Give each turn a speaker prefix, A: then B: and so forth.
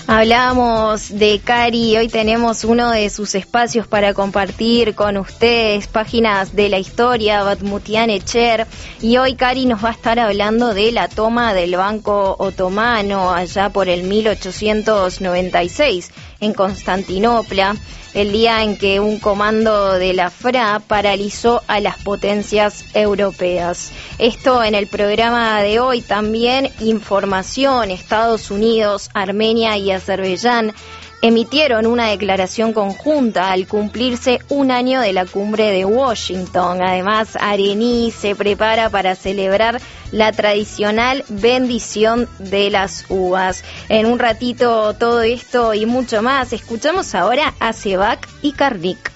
A: Hablábamos de Cari, hoy tenemos uno de sus espacios para compartir con ustedes, páginas de la historia, Batmutian Echer, y hoy Cari nos va a estar hablando de la toma del Banco Otomano allá por el 1896 en Constantinopla, el día en que un comando de la FRA paralizó a las potencias europeas. Esto en el programa de hoy. También información: Estados Unidos, Armenia y Azerbaiyán emitieron una declaración conjunta al cumplirse un año de la cumbre de Washington. Además, Arení se prepara para celebrar la tradicional bendición de las uvas. En un ratito todo esto y mucho más. Escuchamos ahora a Sebak y Karnik.